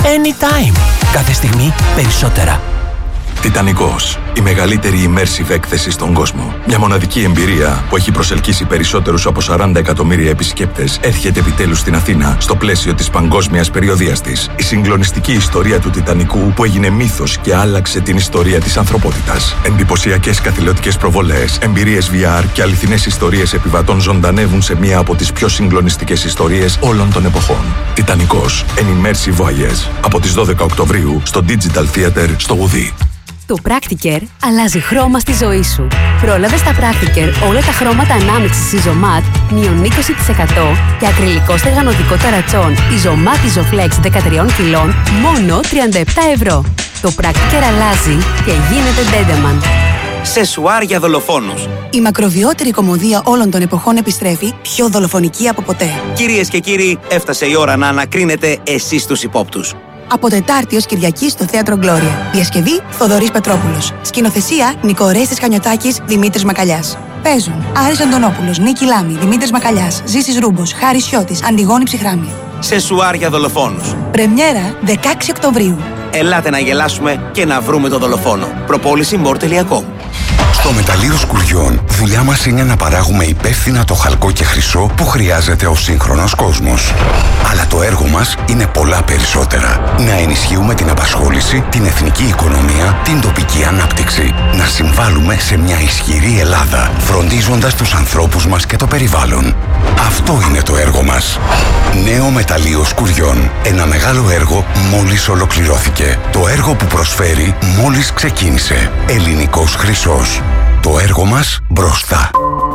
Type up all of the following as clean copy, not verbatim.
Anytime. Κάθε στιγμή περισσότερα. Τιτανικός. Η μεγαλύτερη immersive έκθεση στον κόσμο. Μια μοναδική εμπειρία που έχει προσελκύσει περισσότερους από 40 εκατομμύρια επισκέπτες έρχεται επιτέλους στην Αθήνα στο πλαίσιο της παγκόσμιας περιοδείας της. Η συγκλονιστική ιστορία του Τιτανικού που έγινε μύθος και άλλαξε την ιστορία της ανθρωπότητας. Εντυπωσιακές καθηλωτικές προβολές, εμπειρίες VR και αληθινές ιστορίες επιβατών ζωντανεύουν σε μία από τις πιο συγκλονιστικές ιστορίες όλων των εποχών. Τιτανικός. An immersive voyage. Από τις 12 Οκτωβρίου στο Digital Theater στο Γουδί. Το Practicare αλλάζει χρώμα στη ζωή σου. Πρόλαβε στα Practicare όλα τα χρώματα ανάμειξης Isomat μείον 20% και ακριλικό στεγανωτικό ταρατσόν Isomat Isoflex 13 κιλών μόνο 37 ευρώ. Το Practicare αλλάζει και γίνεται Dedeman. Σεσουάρ για δολοφόνους. Η μακροβιότερη κωμωδία όλων των εποχών επιστρέφει, πιο δολοφονική από ποτέ. Κυρίες και κύριοι, έφτασε η ώρα να ανακρίνετε εσείς τους υπόπτους. Από Τετάρτη ως Κυριακή στο Θέατρο Γκλώρια. Διασκευή Θοδωρής Πετρόπουλος. Σκηνοθεσία Νικό Ρέστης Χανιωτάκης, Δημήτρης Μακαλιάς. Παίζουν Άρης Αντωνόπουλος, Νίκη Λάμη, Δημήτρης Μακαλιάς, Ζήσης Ρούμπος, Χάρης Σιώτης, Αντιγόνη Ψυχράμη. Σεσουάρ για δολοφόνους. Πρεμιέρα 16 Οκτωβρίου. Ελάτε να γελάσουμε και να βρούμε τον δολοφόνο. Προπόληση more.com. Στο μεταλλείο Σκουριών, δουλειά μας είναι να παράγουμε υπεύθυνα το χαλκό και χρυσό που χρειάζεται ο σύγχρονος κόσμος. Αλλά το έργο μας είναι πολλά περισσότερα. Να ενισχύουμε την απασχόληση, την εθνική οικονομία, την τοπική ανάπτυξη. Να συμβάλλουμε σε μια ισχυρή Ελλάδα, φροντίζοντας τους ανθρώπους μας και το περιβάλλον. Αυτό είναι το έργο μας. Νέο μεταλλείο Σκουριών. Ένα μεγάλο έργο μόλις ολοκληρώθηκε. Το έργο που προσφέρει μόλις ξεκίνησε. Ελληνικός χρυσός. Το έργο μας μπροστά.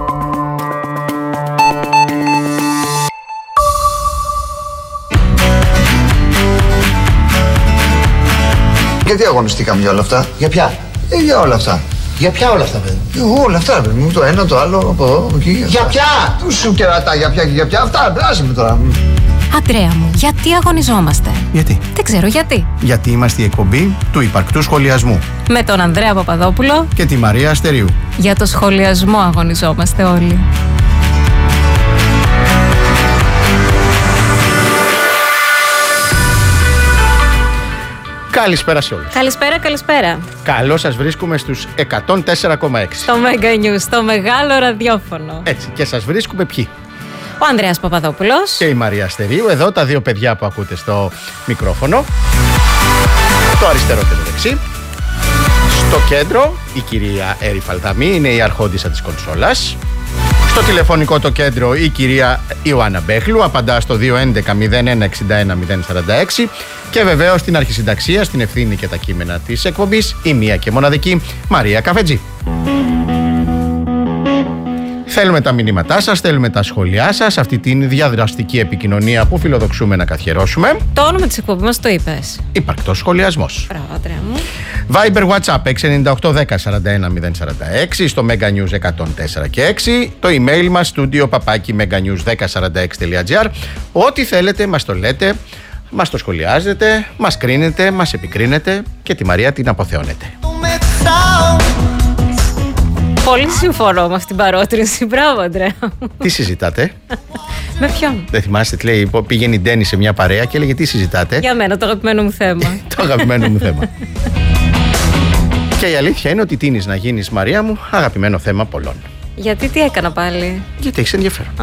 Γιατί αγωνιστήκαμε για όλα αυτά? Για ποια? Για όλα αυτά. Για ποια όλα αυτά, παιδί? Όλα αυτά, παιδί μου. Το ένα, το άλλο, από εδώ, από εκεί. Για ποια? Του σου κερατά, για ποια και για ποια. Αυτά, άσε με τώρα. Αντρέα μου, γιατί αγωνιζόμαστε? Γιατί? Δεν ξέρω γιατί. Γιατί είμαστε η εκπομπή του υπαρκτού σχολιασμού. Με τον Ανδρέα Παπαδόπουλο και τη Μαρία Αστερίου. Για το σχολιασμό αγωνιζόμαστε όλοι. Καλησπέρα σε όλους. Καλησπέρα, καλησπέρα. Καλώς σας βρίσκουμε στους 104,6. Στο Mega News, στο μεγάλο ραδιόφωνο. Έτσι, και σας βρίσκουμε ποιοι? Ο Ανδρέας Παπαδόπουλος και η Μαρία Αστερίου. Εδώ τα δύο παιδιά που ακούτε στο μικρόφωνο. Το αριστερό και το δεξί. Στο κέντρο η κυρία Έρη Φαλδαμή, είναι η αρχόντισσα της κονσόλας. Στο τηλεφωνικό το κέντρο η κυρία Ιωάννα Μπέχλου, απαντά στο 211-0161-046. Και βεβαίως στην αρχισυνταξία, στην ευθύνη και τα κείμενα της εκπομπής, η μία και μοναδική Μαρία Καφετζή. Θέλουμε τα μηνύματά σας, θέλουμε τα σχόλιά σας, αυτή την διαδραστική επικοινωνία που φιλοδοξούμε να καθιερώσουμε. Το όνομα της εκπομπής μας το είπες. Υπαρκτός σχολιασμός. Μπράβο, Αντρέα μου. Viber WhatsApp 698-1041-046, στο Mega News 104 και 6, το email μας studio@meganews1046.gr. Ό,τι θέλετε μας το λέτε, μας το σχολιάζετε, μας κρίνετε, μας επικρίνετε και τη Μαρία την αποθεώνετε. Πολύ συμφωνώ με αυτήν την παρότρινση. Μπράβο, Αντρέα. Τι συζητάτε? Με ποιον? Δεν θυμάστε τι λέει? Πήγαινε η Ντένι σε μια παρέα και έλεγε τι συζητάτε? Για μένα, το αγαπημένο μου θέμα. Το αγαπημένο μου θέμα. Και η αλήθεια είναι ότι τείνεις να γίνεις, Μαρία μου, αγαπημένο θέμα πολλών. Γιατί, τι έκανα πάλι? Γιατί έχεις ενδιαφέρον.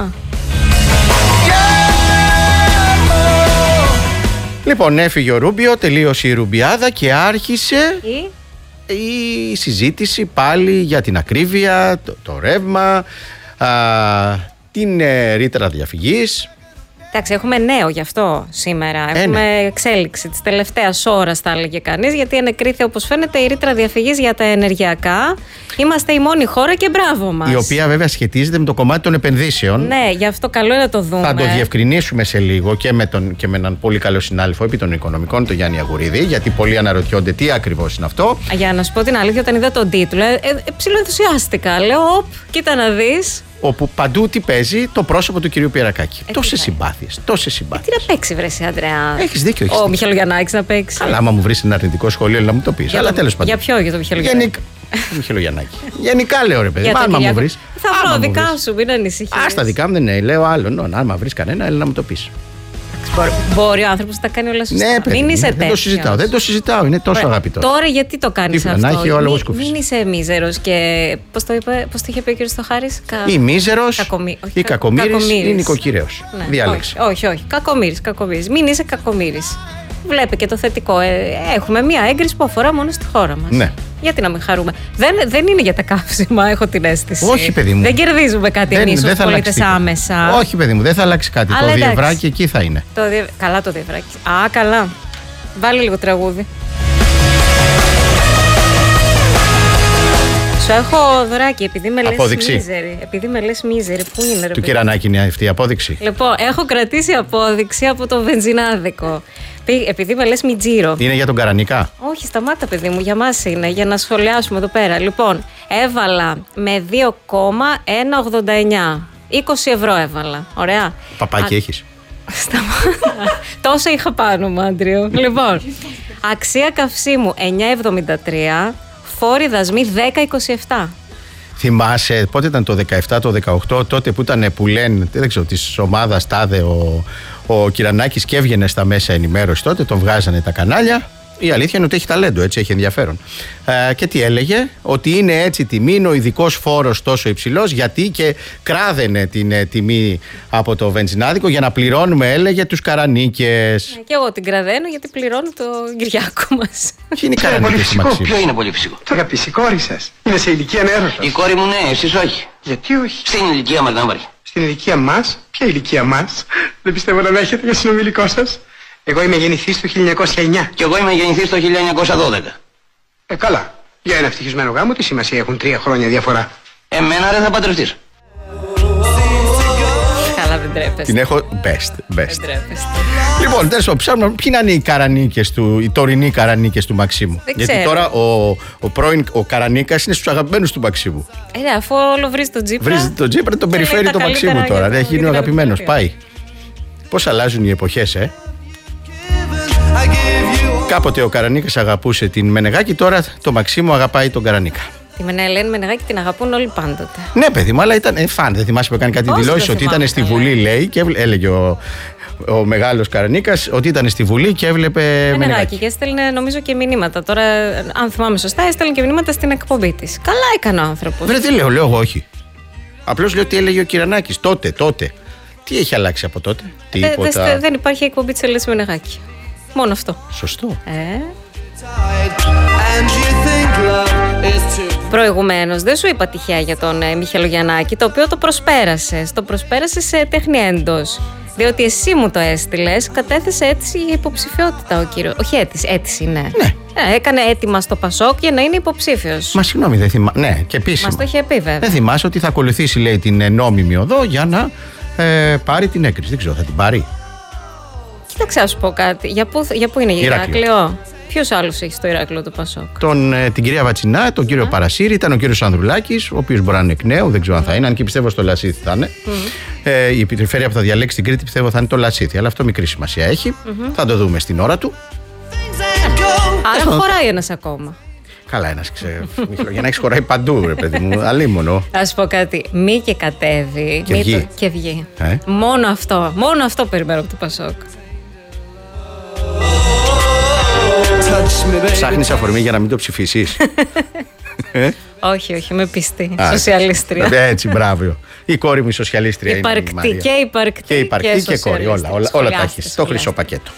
Λοιπόν, έφυγε ο Ρούμπιο, τελείωσε η Ρουμπιάδα και άρχισε η συζήτηση πάλι για την ακρίβεια, το ρεύμα, την ρήτρα διαφυγής. Εντάξει, έχουμε νέο γι' αυτό σήμερα. Έχουμε εξέλιξη της τελευταίας ώρας, θα έλεγε κανείς, γιατί ενεκρίθη, όπως φαίνεται, η ρήτρα διαφυγής για τα ενεργειακά. Είμαστε η μόνη χώρα και μπράβο μας. Η οποία βέβαια σχετίζεται με το κομμάτι των επενδύσεων. Ναι, γι' αυτό καλό είναι να το δούμε. Θα το διευκρινίσουμε σε λίγο και με έναν πολύ καλό συνάδελφο επί των οικονομικών, τον Γιάννη Αγουρίδη, γιατί πολλοί αναρωτιόνται τι ακριβώς είναι αυτό. Για να σου πω την αλήθεια, όταν είδα τον τίτλο, ψιλοενθουσιάστηκα. Λέω, κοίτα να δεις. Όπου παντού τι παίζει? Το πρόσωπο του κυρίου Πιερακάκη. Τόσες συμπάθειες, τόσες συμπάθειες. Τι να παίξει, βρε Αντρέα? Έχεις δίκιο. Ο Μιχελογιαννάκης να παίξει. Αλλά άμα μου βρεις ένα αρνητικό σχόλιο, να μου το πεις. Αλλά τέλος πάντων. Για ποιο, για το Μιχελογιαννάκη? Μιχελογιαννάκη. Γενικά λέω, ρε παιδί, άμα μου βρεις. Θα βρω δικά σου, μην ανησυχείς. Στα δικά μου δεν είναι, λέω άλλο. Άμα βρεις κανένα, έλα να μου το πεις. Μπορεί ο άνθρωπος να τα κάνει όλα σωστά. Ναι, παιδί, μην είσαι τέτοιος. Δεν το συζητάω. Είναι τόσο αγαπητό. Τώρα γιατί το κάνεις αυτό? Να έχει ο λόγος κουφής. Μην είσαι μίζερος και. Πώς το είχε πει ο κ. Στοχάρης? Ή μίζερος ή κακομοίρης ή νοικοκυρέος. Ναι. Διάλεξε. Όχι. Κακομοίρης. Μην είσαι κακομοίρης. Βλέπει και το θετικό. Έχουμε μία έγκριση που αφορά μόνο στη χώρα μας. Ναι. Γιατί να μην χαρούμε? Δεν είναι για τα καύσιμα, έχω την αίσθηση. Όχι, παιδί μου. Δεν κερδίζουμε κάτι εμείς ως πολίτες άμεσα. Όχι, παιδί μου, δεν θα αλλάξει κάτι. Αλλά το διευράκι εκεί θα είναι. Καλά το διευράκι. Καλά. Βάλει λίγο τραγούδι. Σου έχω δωράκι, επειδή με λες μίζερη. Πού είναι, ρε? Του Κυρανάκη είναι αυτή η απόδειξη. Λοιπόν, έχω κρατήσει απόδειξη από το βενζινάδικο. Επειδή με λες μιτζίρο. Είναι για τον Καρανίκα? Όχι, σταμάτα, παιδί μου, για μας είναι, για να σχολιάσουμε εδώ πέρα. Λοιπόν, έβαλα με 2,189. 20 ευρώ έβαλα. Ωραία. Παπάκι έχεις? Σταμάτα. Τόσο είχα πάνω μου, Άντριο. Λοιπόν, αξία καυσίμου 9,73. Φόροι δασμοί 10,27. Θυμάσαι πότε ήταν το 17, το 18, τότε που ήταν που λένε, δεν ξέρω, της ομάδας τάδε ο Κυρανάκης και έβγαινε στα μέσα ενημέρωση, τότε τον βγάζανε τα κανάλια. Η αλήθεια είναι ότι έχει ταλέντο, έτσι, έχει ενδιαφέρον. Και τι έλεγε? Ότι είναι έτσι τιμή, είναι ο ειδικός φόρος τόσο υψηλός, γιατί και κράδαινε την τιμή από το βενζινάδικο για να πληρώνουμε, έλεγε, τους Καρανίκες. Και εγώ την κραδένω γιατί πληρώνω τον Κυριάκο μας. Ποιοι είναι οι Καρανίκες του Μαξίμου? Ποιο είναι πολύ φυσικό? Το αγαπήσει η κόρη σας. Είναι σε ηλικία νεάρωσας. Η κόρη μου ναι, εσείς όχι. Γιατί όχι? Στην ηλικία μας να πάρει. Στην ηλικία μας? Ποια ηλικία μας? Δεν πιστεύω να με έχετε για συνομιλικό σας. Εγώ είμαι γεννηθής το 1909. Και εγώ είμαι γεννηθής το 1912. Καλά. Για ένα ευτυχισμένο γάμο τι σημασία έχουν 3 χρόνια διαφορά? Εμένα δεν θα παντρευτείς. Καλά, δεν τρέπεστε. Την έχω best. Δεν τρέπεστε. Λοιπόν, τέλος πάντων, ψάχνουμε ποιοι είναι οι Καρανίκες οι τωρινοί Καρανίκες του Μαξίμου. Δεν γιατί ξέρω. τώρα ο Καρανίκας είναι στους αγαπημένους του Μαξίμου. Αφού όλο βρίζει τον Τζίπρα. Βρίζει τον Τζίπρα, τον περιφέρει το Μαξίμου τώρα. Έχει γίνει ο αγαπημένος. Πάει. Πώς αλλάζουν οι εποχές, Κάποτε ο Καρανίκας αγαπούσε την Μενεγάκη, τώρα το Μαξίμου αγαπάει τον Καρανίκα. Τη Ελένη Μενεγάκη την αγαπούν όλοι πάντοτε. Ναι, παιδί μου, αλλά ήταν φαν. Δεν θυμάσαι που έκανε κάτι δηλώσεις ότι ήταν στη Βουλή, λέει, και έλεγε ο μεγάλος Καρανίκας ότι ήταν στη Βουλή και έβλεπε Μενεγάκη. Και έστελνε, νομίζω, και μηνύματα. Τώρα, αν θυμάμαι σωστά, έστελνε και μηνύματα στην εκπομπή της. Καλά έκανε ο άνθρωπος. Δεν λέω εγώ όχι. Απλώς λέω τι έλεγε ο Κυρανάκης τότε. Τι έχει αλλάξει από τότε? Τίποτα. Δεν υπάρχει εκπομπή της Ελένης Μενεγάκη. Μόνο αυτό. Σωστό. Προηγουμένως δεν σου είπα τυχαία για τον Μιχελογιαννάκη, το οποίο το προσπέρασες. Το προσπέρασες σε τέχνη έντος. Διότι εσύ μου το έστειλες, κατέθεσε αίτηση για υποψηφιότητα ο κύριος. Όχι αίτηση, ναι. Έκανε αίτημα στο Πασόκ για να είναι υποψήφιος. Μα συγγνώμη, δεν θυμάμαι. Ναι, και επίσημα. Μας το είχε πει, βέβαια. Δεν θυμάσαι ότι θα ακολουθήσει, λέει, την νόμιμη οδό για να πάρει την έγκριση. Δεν ξέρω, θα την πάρει. Κοίταξε, να σου πω κάτι. Για πού είναι, για Ηράκλειο? Ποιος άλλος έχει στο Ηράκλειο του Πασόκ? Την κυρία Βατσινά, τον κύριο Παρασύρη, ήταν ο κύριος Ανδρουλάκης, ο οποίος μπορεί να είναι εκ νέου, δεν ξέρω αν θα είναι, αν και πιστεύω στο Λασίθι θα είναι. Η περιφέρεια που θα διαλέξει την Κρήτη πιστεύω θα είναι το Λασίθι, αλλά αυτό μικρή σημασία έχει. Θα το δούμε στην ώρα του. Άρα χωράει ένας ακόμα. Καλά, ένας για να έχεις χωράει παντού, ρε παιδί μου, αλίμονο. Θα σου πω κάτι. Μη και κατέβει. Και βγει. Μόνο αυτό περιμένω από το Πασόκ. Ψάχνεις αφορμή για να μην το ψηφίσεις? Όχι, με πιστή. Σοσιαλίστρια. Έτσι, μπράβο. Η κόρη μου η σοσιαλίστρια είναι. Και υπαρκτή και κόρη. Όλα τα έχεις. Το χρυσό πακέτο.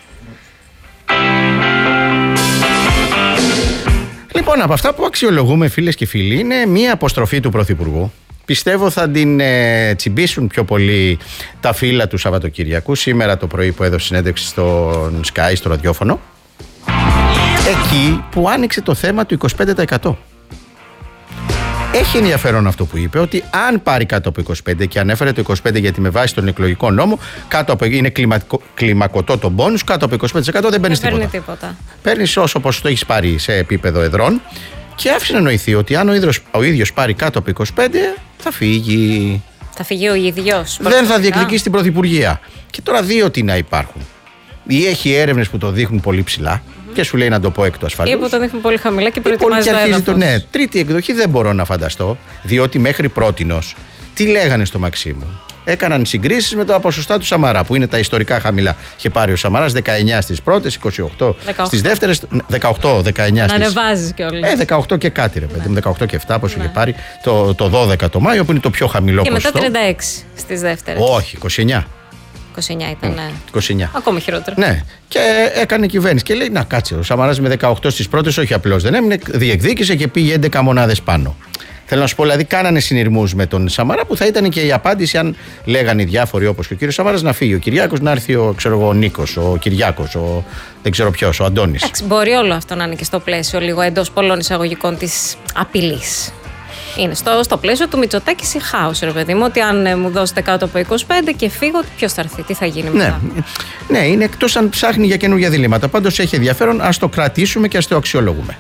Λοιπόν, από αυτά που αξιολογούμε, φίλες και φίλοι, είναι μία αποστροφή του Πρωθυπουργού. Πιστεύω θα την τσιμπήσουν πιο πολύ τα φύλλα του Σαββατοκυριακού. Σήμερα το πρωί που έδωσε συνέντευξη στον Sky, στο ραδιόφωνο, εκεί που άνοιξε το θέμα του 25%. Έχει ενδιαφέρον αυτό που είπε, ότι αν πάρει κάτω από 25, και ανέφερε το 25 γιατί με βάση τον εκλογικό νόμο είναι κλιμακωτό το μπόνους, κάτω από 25% δεν παίρνεις τίποτα. Παίρνεις όσο ποσοστό έχεις πάρει σε επίπεδο εδρών, και άφησε να νοηθεί ότι αν ο ίδιος πάρει κάτω από 25 θα φύγει. Θα φύγει ο ίδιος. Δεν θα διεκδικήσει την πρωθυπουργία. Και τώρα δύο τι να υπάρχουν. Ή έχει έρευνες που το δείχνουν πολύ ψηλά και σου λέει να το πω εκ του ασφαλούς. Ή που το δείχνουν πολύ χαμηλά και προετοιμάζει το έδαφος. Ναι, τρίτη εκδοχή δεν μπορώ να φανταστώ, διότι μέχρι πρότινος τι λέγανε στο Μαξίμου? έκαναν συγκρίσεις με τα ποσοστά του Σαμαρά, που είναι τα ιστορικά χαμηλά. Είχε πάρει ο Σαμαράς 19 στις πρώτες, 28 στις δεύτερες, 18, 19 Να ανεβάζεις κιόλας. 18 και κάτι, ρε παιδί μου, 18 και 7, όπως είχε πάρει το 12 το Μάιο, που είναι το πιο χαμηλό ποσοστό. Και μετά 36 στις δεύτερες. Όχι, 29. 29 ήταν, ναι. 29. Ακόμα χειρότερο. Ναι. Και έκανε κυβέρνηση. Και λέει: να κάτσε, ο Σαμαράς με 18 στις πρώτες, όχι απλώς δεν έμεινε, διεκδίκησε και πήγε 11 μονάδες πάνω. Θέλω να σου πω, δηλαδή, κάνανε συνειρμούς με τον Σαμαρά, που θα ήταν και η απάντηση αν λέγανε οι διάφοροι, όπως και ο κύριος Σαμαράς, να φύγει ο Κυριάκος, να έρθει ο Νίκος, ο Κυριάκος, δεν ξέρω ποιος, ο Αντώνης. Εντάξει, μπορεί όλο αυτό να είναι και στο πλαίσιο λίγο εντός πολλών εισαγωγικών της απειλής. Είναι στο πλαίσιο του Μητσοτάκη ή χάος, ρε παιδί μου, ότι αν μου δώσετε κάτω από 25 και φύγω, ποιος θα έρθει, τι θα γίνει μετά. Ναι, είναι εκτός αν ψάχνει για καινούργια διλήμματα. Πάντως έχει ενδιαφέρον, ας το κρατήσουμε και ας το αξιολογούμε.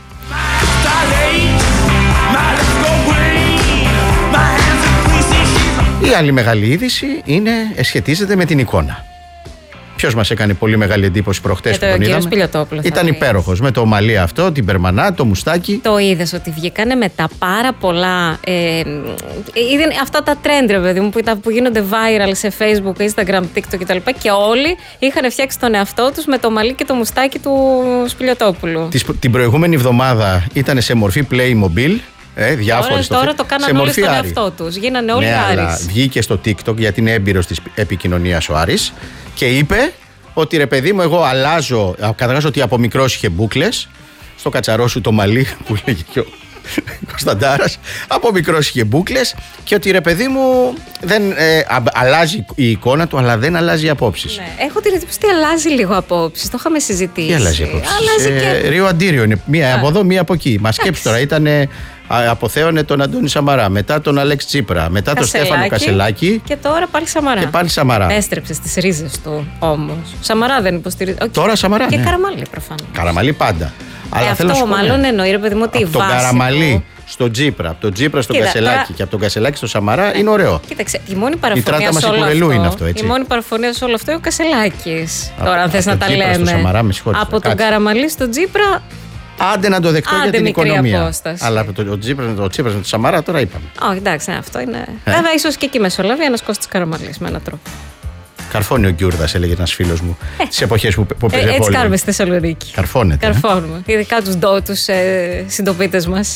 Η άλλη μεγάλη είδηση σχετίζεται με την εικόνα. Ποιος μας έκανε πολύ μεγάλη εντύπωση προχτές που τον είδαμε? Ήταν υπέροχος με το μαλλί αυτό, την περμανά, το μουστάκι. Το είδες ότι βγήκανε με τα πάρα πολλά. Είδαν αυτά τα trend, ρε παιδί μου, που γίνονται viral σε Facebook, Instagram, TikTok κτλ. Και όλοι είχαν φτιάξει τον εαυτό τους με το μαλλί και το μουστάκι του Σπηλιοτόπουλου. Την προηγούμενη εβδομάδα ήταν σε μορφή Playmobil. Τώρα το κάνανε όλοι στον εαυτό τους. Γίνανε όλοι Άρης. Αλλά βγήκε στο TikTok, γιατί είναι έμπειρος της επικοινωνίας ο Άρης, και είπε ότι ρε παιδί μου, εγώ αλλάζω. Καταρχάς ότι από μικρός είχε μπούκλες στο κατσαρό σου το μαλλί, που λέγει και ο Κωνσταντάρας. Από μικρός είχε μπούκλες, και ότι ρε παιδί μου δεν αλλάζει η εικόνα του, αλλά δεν αλλάζει οι απόψεις. Ναι. Έχω την εντύπωση ότι αλλάζει λίγο απόψεις. Το είχαμε συζητήσει. Τι αλλάζει απόψεις? Και... Ρίο αντίριο είναι. Μία από εδώ, μία από εκεί. Μα σκέψου τώρα, αποθέωνε τον Αντώνη Σαμαρά, μετά τον Αλέξη Τσίπρα, μετά τον Στέφανο Κασελάκη. Και τώρα πάλι Σαμαρά. Και πάλι Σαμαρά. Έστρεψε στις ρίζες του όμως. Σαμαρά δεν υποστηρίζει. Τώρα Σαμαρά. Και ναι. Καραμαλή προφανώς. Καραμαλή πάντα. Αλλά αυτό μάλλον εννοεί, ρε παιδί μου, ότι η βάση. Από τον Καραμαλή στον Τσίπρα, από τον Τσίπρα στον Κασελάκη και από τον Κασελάκη στον Σαμαρά είναι ωραίο. Κοίταξε, η μόνη παραφωνία σε όλο αυτό. Είναι αυτό, έτσι. Η μόνη παραφωνία σε όλο αυτό είναι ο Κασελάκης. Τώρα, αν θες να τα λέμε. Σαμαρά, από τον Καραμαλή στον Τσίπρα. Άντε να το δεχτώ για την οικονομία. Απόσταση. Αλλά ο Τσίπρας με τον Σαμαρά τώρα είπαμε. Όχι, εντάξει, αυτό είναι. Βέβαια, ίσως και εκεί μεσολαβεί ένας Κώστας Καραμαλής με έναν τρόπο. Καρφώνει ο Γκιούρδας, έλεγε ένας φίλος μου, τις εποχές που παίζει πόλεμο. Έτσι κάνουμε στη Θεσσαλονίκη. Καρφώνεται. Καρφώνουμε. Ειδικά τους συντοπίτες μας.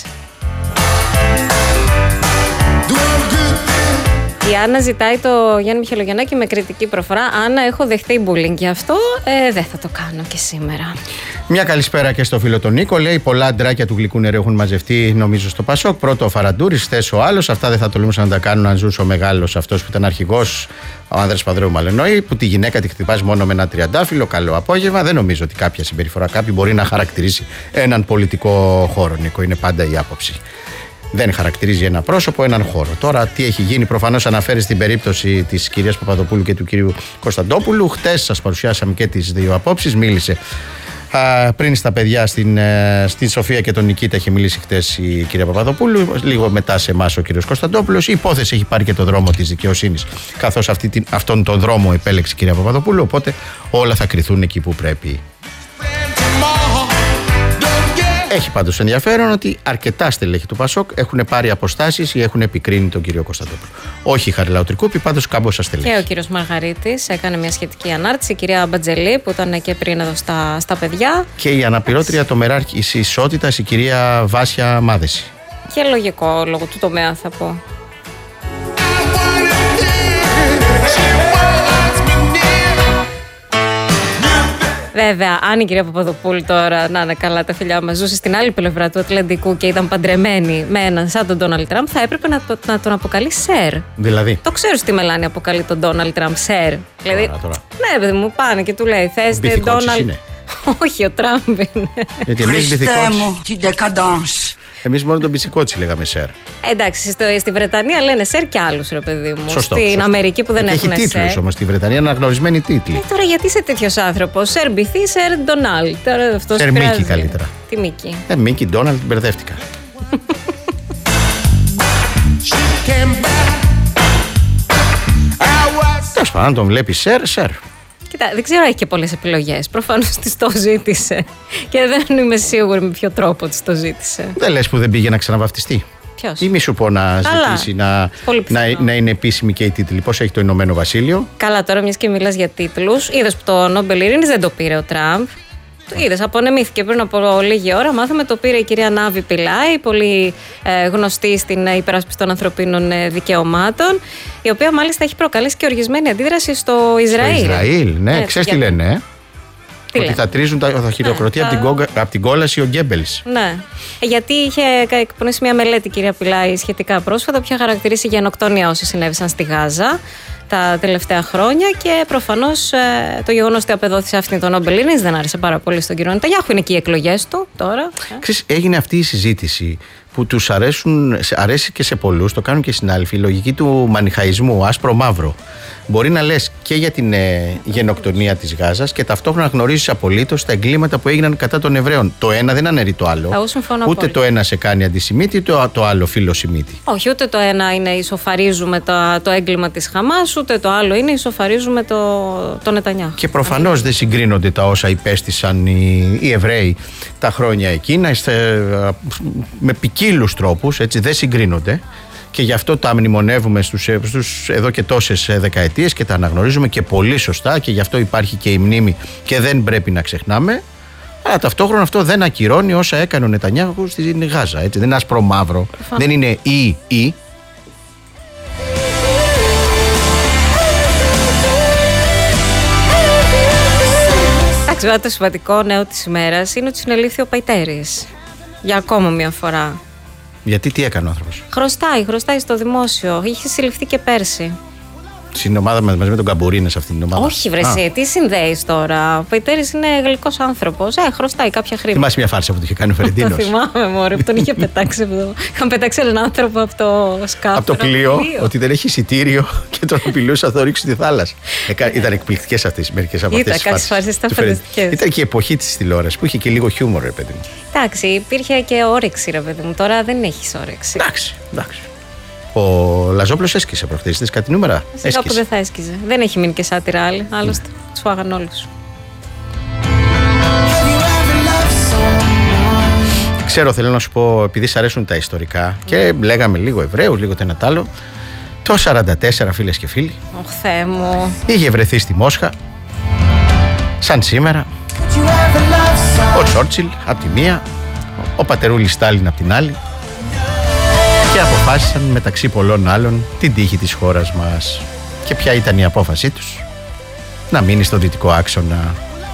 Η Άννα ζητάει το Γιάννη Μιχελογιαννάκη με κριτική προφορά. Άννα, έχω δεχτεί bullying γι' αυτό. Δεν θα το κάνω και σήμερα. Μια καλησπέρα και στο φίλο τον Νίκο. Λέει: πολλά αντράκια του γλυκού νερού έχουν μαζευτεί, νομίζω, στο Πασόκ. Πρώτο ο Φαραντούρης, χθες ο άλλος. Αυτά δεν θα τολμούσαν να τα κάνουν αν ζούσε ο μεγάλος αυτός που ήταν αρχηγός, ο Άνδρας Παδρέου Μαλενόη, που τη γυναίκα τη χτυπάς μόνο με ένα τριαντάφυλλο. Καλό απόγευμα. Δεν νομίζω ότι κάποια συμπεριφορά κάποιου μπορεί να χαρακτηρίσει έναν πολιτικό χώρο, Νίκο. Είναι πάντα η άποψη. Δεν χαρακτηρίζει ένα πρόσωπο, έναν χώρο. Τώρα, τι έχει γίνει, προφανώς αναφέρει στην περίπτωση της κυρίας Παπαδοπούλου και του κυρίου Κωνσταντόπουλου. Χτες σας παρουσιάσαμε και τις δύο απόψεις. Μίλησε πριν στα παιδιά στην Σοφία και τον Νικήτα, είχε μιλήσει χτες η κυρία Παπαδοπούλου. Λίγο μετά σε εμάς ο κύριος Κωνσταντόπουλος. Η υπόθεση έχει πάρει και το δρόμο της δικαιοσύνης, καθώς αυτόν τον δρόμο επέλεξε η κυρία Παπαδοπούλου. Οπότε όλα θα κριθούν εκεί που πρέπει. Έχει πάντως ενδιαφέρον ότι αρκετά στελέχη του Πασόκ έχουν πάρει αποστάσεις ή έχουν επικρίνει τον κύριο Κωνσταντόπουλο. Όχι η Χαριλάου Τρικούπη, πάντως κάμποσα στελέχη. Και ο κύριος Μαργαρίτης έκανε μια σχετική ανάρτηση. Η κυρία Μπατζελή, που ήταν και πριν εδώ στα παιδιά. Και η αναπληρώτρια τομεράρχης ισότητας, η κυρία Βάσια Μάδεση. Και λογικό, λόγω του τομέα θα πω. Βέβαια, αν η κυρία Παπαδοπούλου τώρα, να είναι καλά τα φιλιά μας, ζούσε στην άλλη πλευρά του Ατλαντικού και ήταν παντρεμένη με έναν σαν τον Ντόναλντ Τραμπ, θα έπρεπε να τον αποκαλεί Σερ. Δηλαδή. Το ξέρω στη Μελάνη αποκαλεί τον Ντόναλντ Τραμπ Σερ. Δηλαδή, τώρα. Ναι, παιδί μου, πάνε και του λέει: θες την Ντόναλντ. Όχι, ο Τραμπ είναι. Γιατί εμείς μόνο τον Μπισικότσι λέγαμε Σερ. Εντάξει, στη Βρετανία λένε Σερ και άλλους, ρε παιδί μου. Σωστό, στην σωστό. Αμερική που δεν έχουν Σερ. Έχει τίτλους όμως στη Βρετανία, αναγνωρισμένοι τίτλοι. Τώρα γιατί είσαι τέτοιος άνθρωπος? Σερ Μπιθί, Σερ Ντονάλντ. Σερ Μίκη καλύτερα. Τι Μίκη? Μίκη, Ντόναλντ, μπερδεύτηκα. Τέλος πάντων, αν τον βλέπει Σερ, Σερ. Κοίτα, δεν ξέρω, έχει και πολλές επιλογές. Προφανώς της το ζήτησε. Και δεν είμαι σίγουρη με ποιο τρόπο της το ζήτησε. Δεν λες που δεν πήγε να ξαναβαφτιστεί? Ποιος? Ή μη σου πω να ζητήσει να είναι επίσημη και η τίτλη. Πώς έχει το Ηνωμένο Βασίλειο? Καλά, τώρα μιας και μιλάς για τίτλους. Είδες που το Νόμπελ Ειρήνης δεν το πήρε ο Τραμπ. Το είδες, απονεμήθηκε πριν από λίγη ώρα. Μάθαμε, το πήρε η κυρία Νάβη Πιλάη, πολύ γνωστή στην υπεράσπιση των ανθρωπίνων δικαιωμάτων, η οποία μάλιστα έχει προκαλέσει και οργισμένη αντίδραση στο Ισραήλ. Στο Ισραήλ, ναι, ξέρεις τι λένε, ότι θα τρίζουν, θα χειροκροτεί από την κόλαση ο Γκέμπελς. Ναι. Γιατί είχε εκπονήσει μια μελέτη, κυρία Πιλάη, σχετικά πρόσφατα, που είχε χαρακτηρίσει γενοκτονία όσοι συνέβησαν στη Γάζα τα τελευταία χρόνια, και προφανώς το γεγονός ότι απεδόθησε αυτή το Νόμπελ Ειρήνης δεν άρεσε πάρα πολύ στον κύριο Νετανιάχου. Είναι και οι εκλογές του τώρα. Ξέρεις, έγινε αυτή η συζήτηση που τους αρέσει και σε πολλούς, το κάνουν και συνάδελφοι, η λογική του μανιχαϊσμού, άσπρο-μαύρο. Μπορεί να λες και για την γενοκτονία της Γάζας και ταυτόχρονα γνωρίζεις απολύτως τα εγκλήματα που έγιναν κατά των Εβραίων. Το ένα δεν αναιρεί το άλλο. Ούτε το ένα σε κάνει αντισημίτη, το άλλο φιλοσημίτη. Όχι, ούτε το ένα είναι ισοφαρίζουμε το έγκλημα της Χαμάς, ούτε το άλλο είναι ισοφαρίζουμε το Νετανιάχου. Και προφανώς δεν συγκρίνονται τα όσα υπέστησαν οι Εβραίοι τα χρόνια εκείνα, με ποικίλους τρόπους, έτσι, δεν συγκρίνονται. Και γι' αυτό τα μνημονεύουμε εδώ και τόσες δεκαετίες και τα αναγνωρίζουμε και πολύ σωστά, και γι' αυτό υπάρχει και η μνήμη και δεν πρέπει να ξεχνάμε. Αλλά ταυτόχρονα αυτό δεν ακυρώνει όσα έκανε ο Νετανιάχου στην Γάζα. Έτσι. Δεν είναι άσπρο μαύρο, δεν είναι ή. Εντάξει, το σημαντικό νέο της ημέρας είναι ότι συνελήφθη ο Παϊτέρης. Για ακόμα μια φορά. Γιατί τι έκανε ο άνθρωπος? Χρωστάει στο δημόσιο. Είχε συλληφθεί και πέρσι. Στην ομάδα μαζί με τον Καμπουρίνα σε αυτήν την ομάδα. Όχι, βρεσί, τι συνδέεις τώρα? Ο Παϊτέρης είναι γλυκός άνθρωπος. Χρωστάει κάποια χρήματα. Θυμάσαι μια φάρσα που το είχε κάνει ο Φερεντίνος? Το θυμάμαι, μωρέ, που τον είχε πετάξει. Είχαν πετάξει έναν άνθρωπο από το σκάφο. Από το πλοίο, ότι δεν έχει εισιτήριο και τον απειλούσε να το ρίξει στη θάλασσα. Ήταν εκπληκτικές αυτές μερικές από αυτές τις φάρσες. Ήταν και η εποχή της τηλεόρασης που είχε και λίγο χιούμορ, ρε παιδί μου. Εντάξει, υπήρχε και όρεξη, ρε παιδί μου. Τώρα δεν έχεις όρεξη. Εντάξει. Ο Λαζόπουλος έσκησε προχθές, είδες κάτι νούμερα? Σιγά που δεν θα έσκιζε. Δεν έχει μείνει και σάτυρα άλλη. Άλλωστε, τους φάγαν όλους. Ξέρω, θέλω να σου πω, επειδή σ' αρέσουν τα ιστορικά και λέγαμε λίγο Εβραίους, λίγο το ένα τ' άλλο. Το 44, φίλες και φίλοι, Ωχ, Θεέ μου, είχε βρεθεί στη Μόσχα, σαν σήμερα, ο Τσόρτσιλ από τη μία, ο πατερούλης Στάλιν από την άλλη, και αποφάσισαν μεταξύ πολλών άλλων την τύχη της χώρας μας. Και ποια ήταν η απόφασή τους? Να μείνει στο δυτικό άξονα.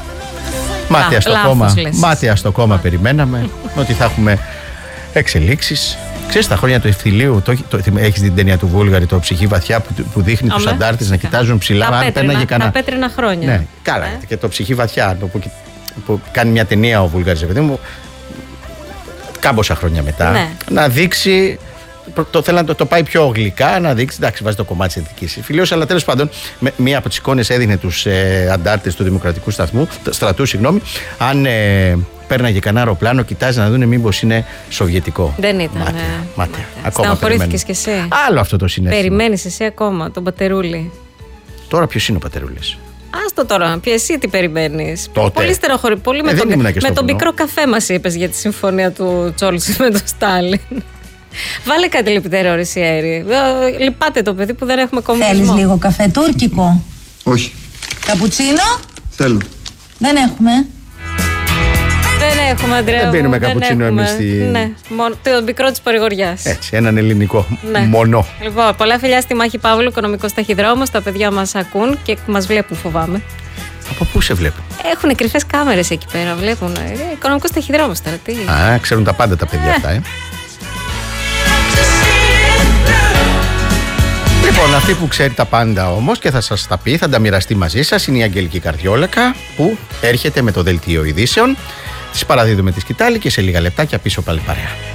Μάταια στο κόμμα περιμέναμε ότι θα έχουμε εξελίξεις. Ξέρεις, τα χρόνια του ευθυλίου, έχεις δει την ταινία του Βούλγαρη, το Ψυχή βαθιά, που δείχνει τους αντάρτες να κοιτάζουν ψηλά? Τα πέτρινα χρόνια. Ναι, καλά. Και το Ψυχή βαθιά, που κάνει μια ταινία ο Βούλγαρης, παιδί μου, κάμποσα χρόνια μετά, ναι, να δείξει. Θέλω να το πάει πιο γλυκά, να δείξει. Εντάξει, βάζει το κομμάτι της εθνικής συμφιλίωσης, αλλά τέλος πάντων, μία από τις εικόνες έδειχνε τους αντάρτες του Δημοκρατικού στρατού, αν πέρναγε κανένα αεροπλάνο, κοιτάζει να δουν μήπως είναι σοβιετικό. Δεν ήταν. Μάταια. Στεναχωρήθηκες κι εσύ? Άλλο αυτό το συνέστημα. Περιμένεις εσύ ακόμα τον Πατερούλη? Τώρα ποιος είναι ο Πατερούλης? Άστο τώρα, εσύ τι περιμένεις? Τότε. Πολύ στεναχωρή. Πολύ με τον μικρό καφέ μας είπες για τη συμφωνία του Τσόλτς με τον Στάλιν. Βάλε κάτι λυπητερό, ρε Σιέρι. Λυπάται το παιδί που δεν έχουμε κομμουνισμό. Θέλεις λίγο καφέ τουρκικό? Όχι. Καπουτσίνο? Θέλω. Δεν έχουμε. Δεν έχουμε, Αντρέα. Δεν πίνουμε καπουτσίνο εμείς. Ναι, μόνο το μικρό της παρηγοριάς. Έτσι, έναν ελληνικό. Ναι. Μονό. Λοιπόν, πολλά φιλιά στη Μάχη Παύλου, οικονομικός ταχυδρόμος. Τα παιδιά μας ακούν και μας βλέπουν, φοβάμαι. Από πού σε βλέπουν? Έχουν κρυφές κάμερες εκεί πέρα, βλέπουν. Οικονομικός ταχυδρόμος τώρα, τι. Ξέρουν τα πάντα τα παιδιά αυτά, Λοιπόν, αυτή που ξέρει τα πάντα όμως και θα σας τα πει, θα τα μοιραστεί μαζί σας, είναι η Αγγελική Καρδιόλακα, που έρχεται με το δελτίο ειδήσεων. Τις παραδίδουμε τη σκητάλη και σε λίγα λεπτάκια πίσω πάλι παρέα.